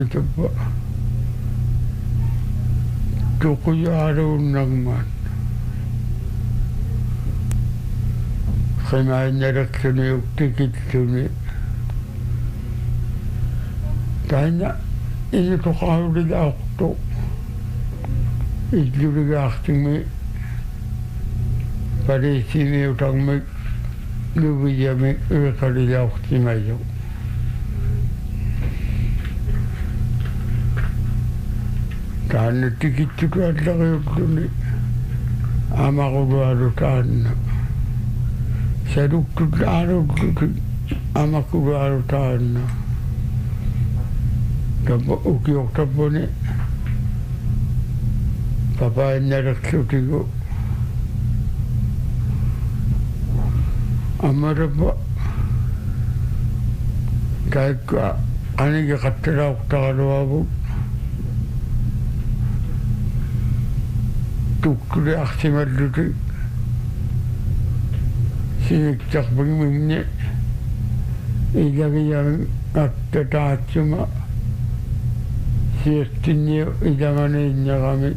Coba tukuyaru nangman kaya naraksuni uktikit suni kaya ini tukaru di akto ijuri gaktingi parisimi utangmi lubiyami ukari yaktimayo Tanah tikit itu adalah yang amaku baru tanah. Seruk tu baru amaku baru tanah. Tapi uki oktober ni, papa ini raksuti Amarapa kayak ane ke kata oktober babu. Tukuri aksimal duti sinik cak bingmingnya ilagi yang akta taacuma siastinnya idamane kami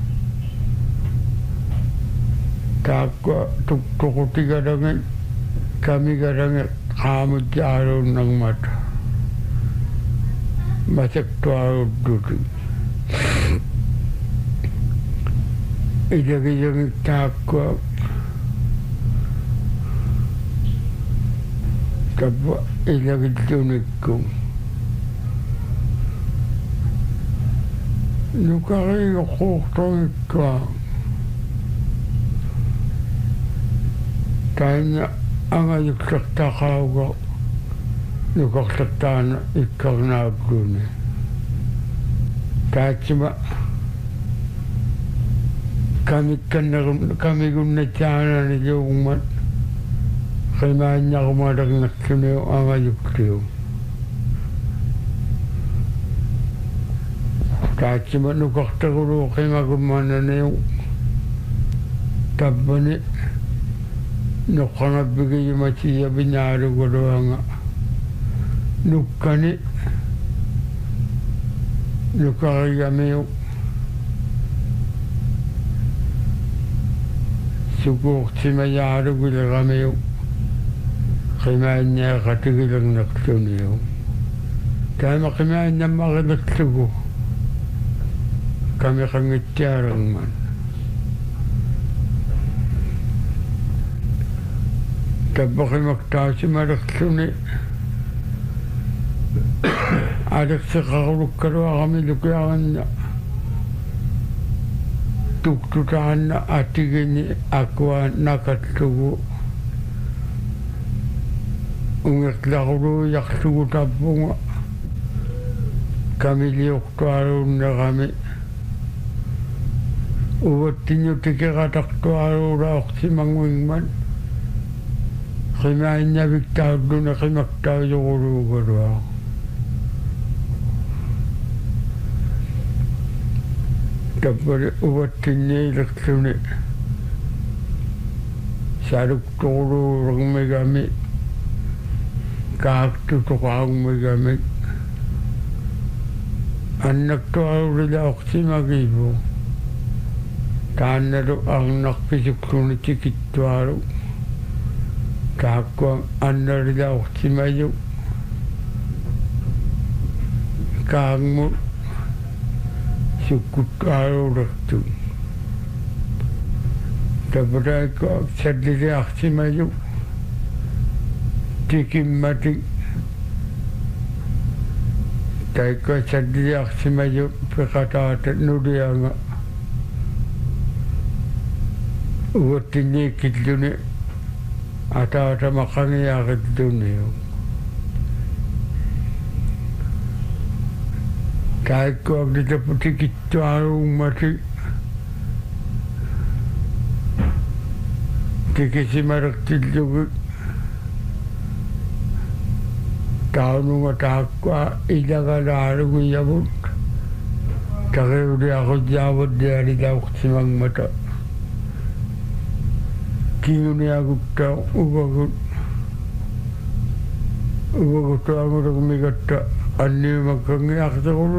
takwa tukuti kadang kami kadang kamu jauh nang mata macam tuar duti ilagi yang takwa kapwa ilagi tunikku nukari kukhtong ikwa tanya anga yuktaktakawga nukaktaktana ikkarnaaguni taachima kami guna cana ni jauman kemanya kumadak naksuniyo anga yuktiyo kacima nukaktakuru kemagumana niyo tabbani nukanabigi yumachiya binyaru guruanga nukani nukakiyamiyo suku cima yaru gila kami kemanya kati gila naksuniyo kaya kemanya makinaksugu kami kangitjarang man tabaki maktasi maraksuni adak sakakuruk karwa kami lukuyakan na tuktutaan na atigini akwa nakatsugu ungaklakuru yaksugu tapunga kami liyoktuarun na kami uwatinyo tikikataktuarura oksimangwingman kimanya biktado na kimaktaw yukuru karwa tapos uwatinnya ilaksuni saruk turu rang megami kaktu tukang megami anak tu arula oksimagibo tanado ang nakpisuksuni cikit tu aru kakwa anarila oksimayo kangmu sukut aru raktu tapos ko sadili oksimayo tikim mati kaya ko sadili oksimayo pekata nudianga uwatinnya kituni ata makangi akit dunia kaya ko agdita puti kitu arung mati kikisi maraktil juga tahun matakwa ilaga arung yabut kaya udah aku jawab dari dauk simang mata kini aku tahu ubagut aku tak mikirkan anni makkangi aqtaqulu